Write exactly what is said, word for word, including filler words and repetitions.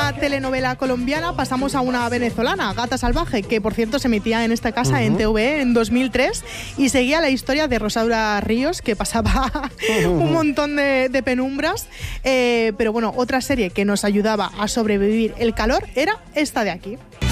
una telenovela colombiana pasamos a una venezolana, Gata Salvaje, que por cierto se emitía en esta casa uh-huh. en T V E en dos mil tres y seguía la historia de Rosaura Ríos, que pasaba uh-huh. un montón de, de penumbras. Eh, pero bueno, otra serie que nos ayudaba a sobrevivir el calor era esta de aquí.